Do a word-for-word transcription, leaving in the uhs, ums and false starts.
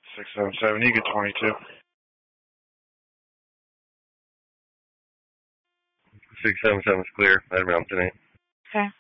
six seven seven, you get twenty-two. six seven seven's clear. I'd round tonight. Okay.